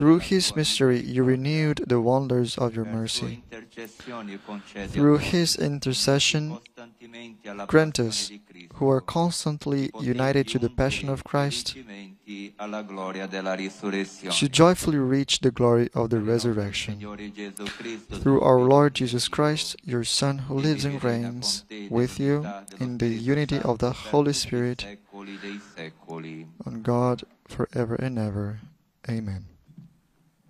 Through His mystery, you renewed the wonders of your mercy. Through His intercession, grant us, who are constantly united to the Passion of Christ, to joyfully reach the glory of the resurrection. Through our Lord Jesus Christ, your Son, who lives and reigns with you in the unity of the Holy Spirit, on God, forever and ever. Amen.